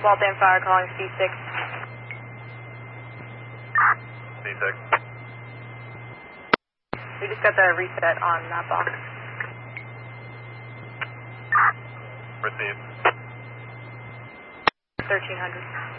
Waltham Fire calling C6. C6. We just got the reset on that box. Received. 1300.